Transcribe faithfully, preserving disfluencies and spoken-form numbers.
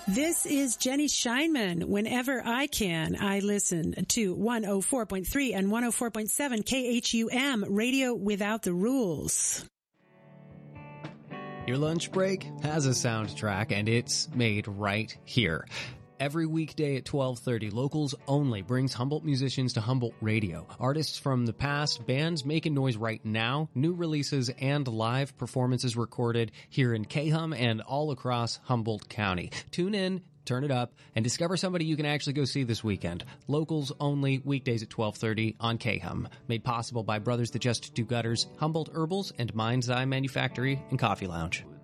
This is Jenny Scheinman. Whenever I can, I listen to one oh four point three and one oh four point seven K H U M, Radio Without the Rules. Your lunch break has a soundtrack, and it's made right here. Every weekday at twelve thirty, Locals Only brings Humboldt musicians to Humboldt Radio. Artists from the past, bands making noise right now, new releases, and live performances recorded here in K H U M and all across Humboldt County. Tune in, turn it up, and discover somebody you can actually go see this weekend. Locals Only, weekdays at twelve thirty on K H U M. Made possible by Brothers That Just Do Gutters, Humboldt Herbals, and Mind's Eye Manufactory and Coffee Lounge.